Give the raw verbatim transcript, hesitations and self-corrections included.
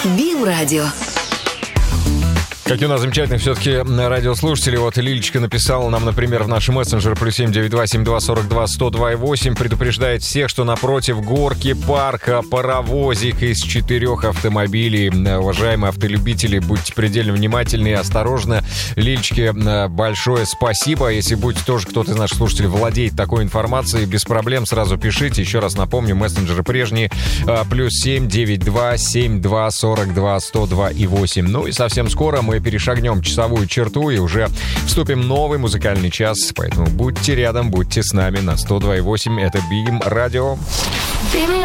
Бим-радио. Какие у нас замечательные все-таки радиослушатели. Вот Лилечка написала нам, например, в наш мессенджер плюс семь девять два семь два сорок два сто два и восемь. Предупреждает всех, что напротив горки парка паровозик из четырех автомобилей. Уважаемые автолюбители, будьте предельно внимательны и осторожны. Лилечке большое спасибо. Если будет тоже кто-то из наших слушателей владеет такой информацией, без проблем сразу пишите. Еще раз напомню, мессенджеры прежние. Плюс семь девять два семь два сорок два сто два и восемь. Ну и совсем скоро мы перешагнем часовую черту и уже вступим в новый музыкальный час. Поэтому будьте рядом, будьте с нами на сто два и восемь. Это Бим Радио.